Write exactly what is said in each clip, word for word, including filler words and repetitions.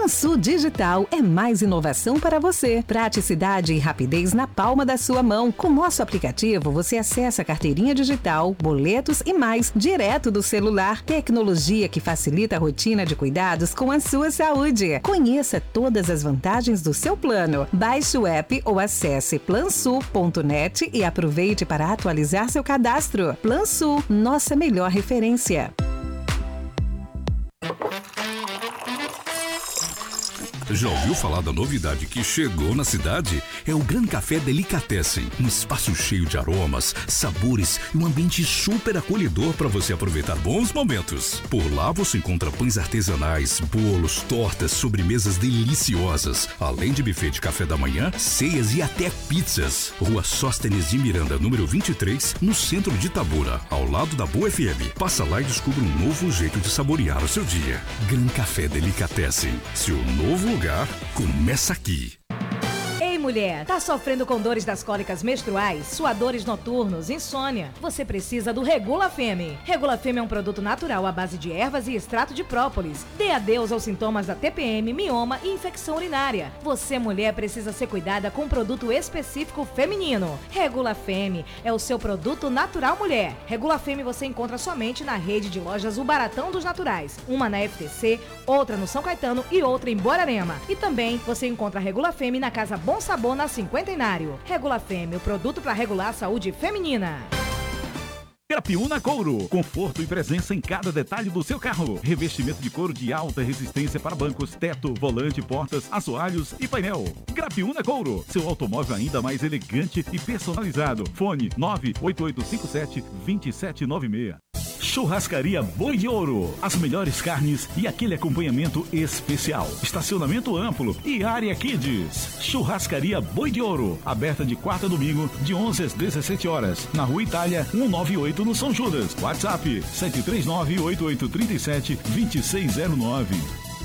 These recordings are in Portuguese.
Plansul Digital é mais inovação para você. Praticidade e rapidez na palma da sua mão. Com nosso aplicativo, você acessa a carteirinha digital, boletos e mais, direto do celular. Tecnologia que facilita a rotina de cuidados com a sua saúde. Conheça todas as vantagens do seu plano. Baixe o app ou acesse plansul ponto net e aproveite para atualizar seu cadastro. Plansul, nossa melhor referência. Já ouviu falar da novidade que chegou na cidade? É o Gran Café Delicatessen, um espaço cheio de aromas, sabores e um ambiente super acolhedor para você aproveitar bons momentos. Por lá você encontra pães artesanais, bolos, tortas, sobremesas deliciosas, além de buffet de café da manhã, ceias e até pizzas. Rua Sóstenes de Miranda, número vinte e três, no centro de Itabuna, ao lado da Boa F M. Passa lá e descubra um novo jeito de saborear o seu dia. Gran Café Delicatessen, seu novo lugar começa aqui. Ei, mulher, tá sofrendo com dores das cólicas menstruais, suadores noturnos, insônia? Você precisa do Regula Femme. Regula Femme é um produto natural à base de ervas e extrato de própolis. Dê adeus aos sintomas da T P M, mioma e infecção urinária. Você, mulher, precisa ser cuidada com um produto específico feminino. Regula Femme é o seu produto natural mulher. Regula Femme você encontra somente na rede de lojas O Baratão dos Naturais. Uma na F T C, outra no São Caetano e outra em Borarema. E também você encontra Regula Femme na Casa Bom Sabor na Cinquentenário. Regula Femme, o produto para regular a saúde feminina. Grapiúna Couro, conforto e presença em cada detalhe do seu carro. Revestimento de couro de alta resistência para bancos, teto, volante, portas, assoalhos e painel. Grapiúna Couro, seu automóvel ainda mais elegante e personalizado. Fone nove oito oito cinco sete, dois sete nove seis. Churrascaria Boi de Ouro, as melhores carnes e aquele acompanhamento especial. Estacionamento amplo e área Kids. Churrascaria Boi de Ouro, aberta de quarta a domingo, de onze às dezessete horas, na Rua Itália, cento e noventa e oito, no São Judas. WhatsApp sete três nove, oito oito três sete, dois seis zero nove.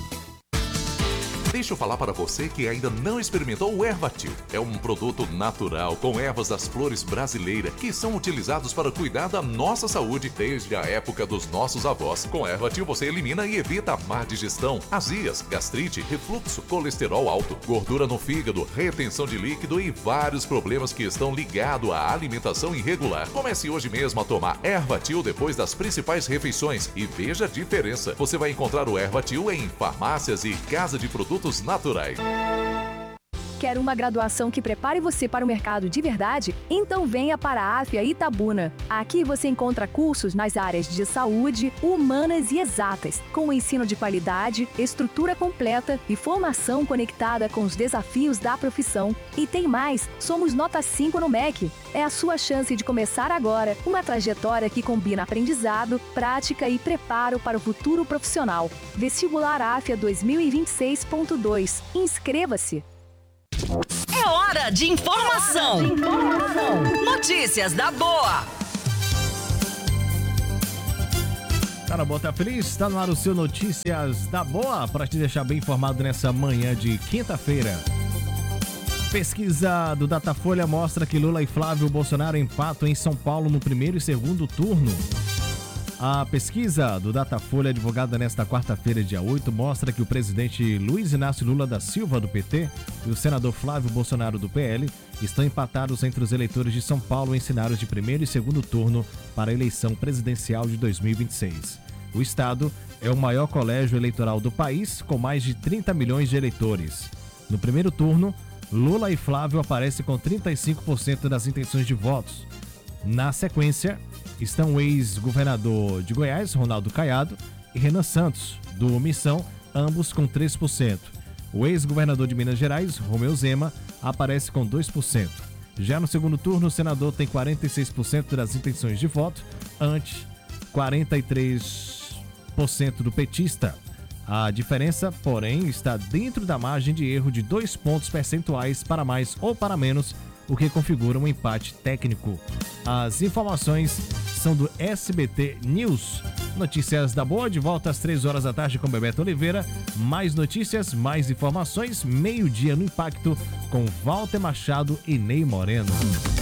Deixa eu falar para você que ainda não experimentou o Ervatil. É um produto natural com ervas das flores brasileiras que são utilizados para cuidar da nossa saúde desde a época dos nossos avós. Com Ervatil você elimina e evita a má digestão, azias, gastrite, refluxo, colesterol alto, gordura no fígado, retenção de líquido e vários problemas que estão ligados à alimentação irregular. Comece hoje mesmo a tomar Ervatil depois das principais refeições e veja a diferença. Você vai encontrar o Ervatil em farmácias e casa de produtos naturais. Quer uma graduação que prepare você para o mercado de verdade? Então venha para a AFIA Itabuna. Aqui você encontra cursos nas áreas de saúde, humanas e exatas, com ensino de qualidade, estrutura completa e formação conectada com os desafios da profissão. E tem mais, somos nota cinco no M E C. É a sua chance de começar agora uma trajetória que combina aprendizado, prática e preparo para o futuro profissional. Vestibular AFIA dois mil e vinte e seis ponto dois. Inscreva-se! É hora de informação. É hora de informação. Notícias da Boa. Tá na Boa, tá feliz? Tá no ar o seu Notícias da Boa para te deixar bem informado nessa manhã de quinta-feira. Pesquisa do Datafolha mostra que Lula e Flávio Bolsonaro empatam em São Paulo no primeiro e segundo turno. A pesquisa do Datafolha, divulgada nesta quarta-feira, dia oito, mostra que o presidente Luiz Inácio Lula da Silva, do P T, e o senador Flávio Bolsonaro, do P L, estão empatados entre os eleitores de São Paulo em cenários de primeiro e segundo turno para a eleição presidencial de dois mil e vinte e seis. O estado é o maior colégio eleitoral do país, com mais de trinta milhões de eleitores. No primeiro turno, Lula e Flávio aparecem com trinta e cinco por cento das intenções de votos. Na sequência, estão o ex-governador de Goiás, Ronaldo Caiado, e Renan Santos, do Missão, ambos com três por cento. O ex-governador de Minas Gerais, Romeu Zema, aparece com dois por cento. Já no segundo turno, o senador tem quarenta e seis por cento das intenções de voto, ante quarenta e três por cento do petista. A diferença, porém, está dentro da margem de erro de dois pontos percentuais para mais ou para menos, o que configura um empate técnico. As informações são do S B T News. Notícias da Boa, de volta às três horas da tarde com Bebeto Oliveira. Mais notícias, mais informações, meio-dia no Impacto, com Walter Machado e Ney Moreno.